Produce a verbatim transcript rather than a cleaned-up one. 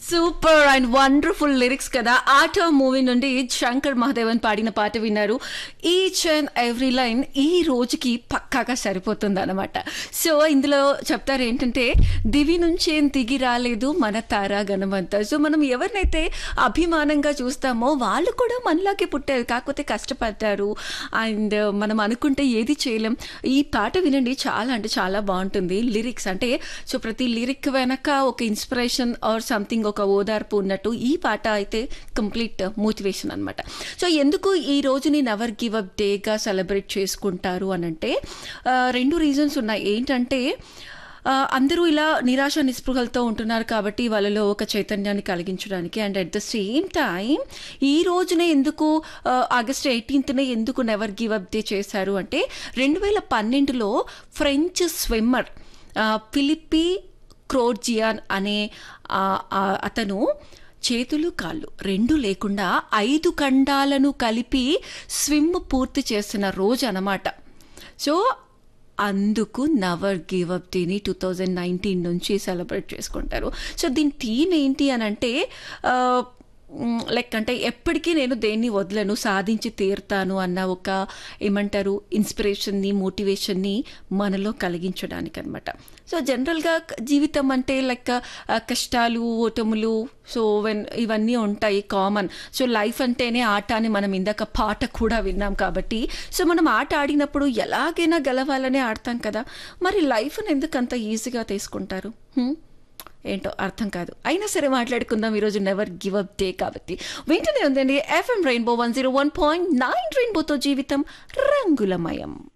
Super and wonderful lyrics కదా. Auto movie నుండి శంకర్ మహాదేవన్ పాడిన పాట విన్నారు. ఈచ్ అండ్ ఎవ్రీ లైన్ ఈ రోజుకి పక్కాగా సరిపోతుంది అనమాట. సో ఇందులో చెప్తారు ఏంటంటే, దివి నుంచేం దిగి రాలేదు మన తారా గణమంతా. సో మనం ఎవరినైతే అభిమానంగా చూస్తామో వాళ్ళు కూడా మనలాగే పుట్టారు, కాకపోతే కష్టపడ్డారు. అండ్ మనం అనుకుంటే ఏది చేయలేం. ఈ పాట వినండి, చాలా అంటే చాలా బాగుంటుంది. లిరిక్స్ అంటే సో ప్రతి లిరిక్ వెనక ఒక ఇన్స్పిరేషన్ ఆర్ సంథింగ్, ఒక ఓదార్పు ఉన్నట్టు ఈ పాట అయితే కంప్లీట్ మోటివేషన్ అనమాట. సో ఎందుకు ఈ రోజుని నెవర్ గివ్ అప్ డేగా సెలబ్రేట్ చేసుకుంటారు అని అంటే రెండు రీజన్స్ ఉన్నాయి. ఏంటంటే అందరూ ఇలా నిరాశ నిస్పృహలతో ఉంటున్నారు కాబట్టి వాళ్ళలో ఒక చైతన్యాన్ని కలిగించడానికి. And at the same time ఈ రోజునే ఎందుకు ఆగస్ట్ ఎయిటీన్త్నే ఎందుకు నెవర్ గివ్ అప్ డే చేశారు అంటే, రెండు వేల పన్నెండులో ఫ్రెంచ్ స్విమ్మర్ ఫిలిప్పీ క్రోర్జియాన్ అనే అతను చేతులు కాళ్ళు రెండు లేకుండా ఐదు ఖండాలను కలిపి స్విమ్ పూర్తి చేసిన రోజు అన్నమాట. సో అందుకు నెవర్ గివ్ అప్ డేని టూ థౌజండ్ నైన్టీన్ నుంచి సెలబ్రేట్ చేసుకుంటారు. సో దీని థీమ్ ఏంటి అని అంటే, లైక్ అంటే ఎప్పటికీ నేను దేన్ని వదలను, సాధించి తీరుతాను అన్న ఒక ఏమంటారు ఇన్స్పిరేషన్ని, మోటివేషన్ని మనలో కలిగించడానికి అనమాట. సో జనరల్గా జీవితం అంటే లైక్ కష్టాలు, ఓటములు, సో వెన్ ఇవన్నీ ఉంటాయి కామన్. సో లైఫ్ అంటేనే ఆట అని మనం ఇందాక పాట కూడా విన్నాం కాబట్టి, సో మనం ఆట ఆడినప్పుడు ఎలాగైనా గెలవాలనే ఆడతాం కదా. మరి లైఫ్ని ఎందుకు అంత ఈజీగా తీసుకుంటారు? ఏంటో అర్థం కాదు. అయినా సరే మాట్లాడుకుందాం ఈరోజు నెవర్ గివ్ అప్ డే కాబట్టి. వెంటనే ఉందండి FM rainbow one zero one point nine రెయిన్బోతో జీవితం రంగులమయం.